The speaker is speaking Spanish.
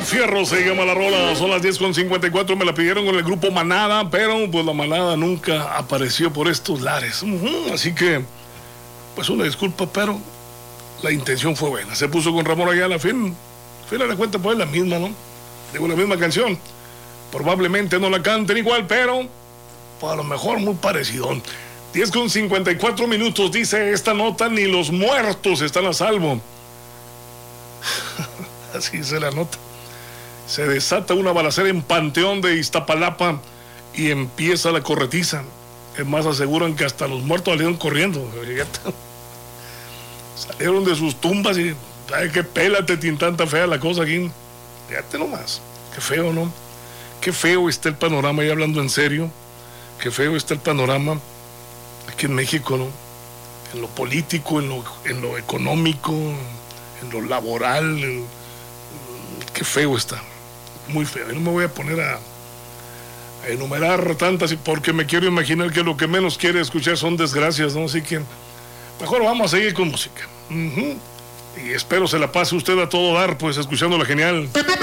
Fierro se llama la rola, son las 10:54, me la pidieron con el grupo Manada, pero pues la Manada nunca apareció por estos lares. Así que, pues una disculpa, pero la intención fue buena. Se puso con Ramón Ayala, fin de cuentas pues la misma, ¿no? Digo, la misma canción. Probablemente no la canten igual, pero pues a lo mejor muy parecido. 10:54, dice esta nota, ni los muertos están a salvo. Así dice la nota. Se desata una balacera en Panteón de Iztapalapa y empieza la corretiza. Es más, aseguran que hasta los muertos salieron corriendo. Salieron de sus tumbas y ¿sabes qué? Pélate, tanta fea la cosa aquí. Fíjate nomás. Qué feo, ¿no? Qué feo está el panorama, y hablando en serio. Qué feo está el panorama aquí en México, ¿no? En lo político, en lo económico, en lo laboral. Qué feo está. Muy feo. No me voy a poner a enumerar tantas porque me quiero imaginar que lo que menos quiere escuchar son desgracias, ¿no? Así que mejor vamos a seguir con música. Y espero se la pase usted a todo dar, pues escuchando la genial.